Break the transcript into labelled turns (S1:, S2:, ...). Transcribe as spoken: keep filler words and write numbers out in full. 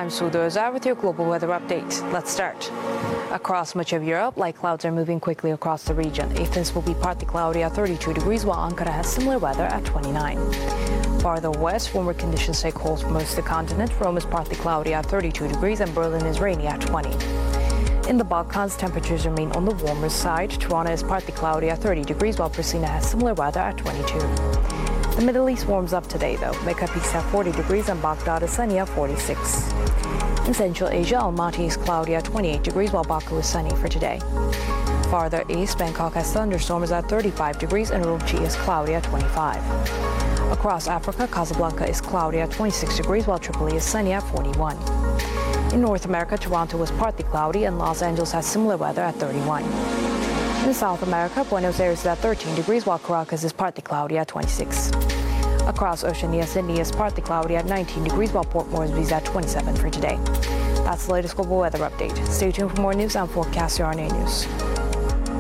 S1: I'm Sudhu Azar with your global weather update. Let's start. Across much of Europe, light clouds are moving quickly across the region. Athens will be partly cloudy at thirty-two degrees, while Ankara has similar weather at twenty-nine. Farther west, warmer conditions take hold for most of the continent. Rome is partly cloudy at thirty-two degrees, and Berlin is rainy at twenty. In the Balkans, temperatures remain on the warmer side. Tirana is partly cloudy at thirty degrees, while Pristina has similar weather at twenty-two. The Middle East warms up today, though. Mecca peaks at forty degrees and Baghdad is sunny at forty-six. In Central Asia, Almaty is cloudy at twenty-eight degrees, while Baku is sunny for today. Farther east, Bangkok has thunderstorms at thirty-five degrees and Urumqi is cloudy at twenty-five. Across Africa, Casablanca is cloudy at twenty-six degrees, while Tripoli is sunny at forty-one. In North America, Toronto was partly cloudy and Los Angeles has similar weather at thirty-one. In South America, Buenos Aires is at thirteen degrees, while Caracas is partly cloudy at twenty-six. Across Oceania, Sydney is partly cloudy at nineteen degrees, while Port Moresby is at twenty-seven for today. That's the latest global weather update. Stay tuned for more news and forecasts here on A News.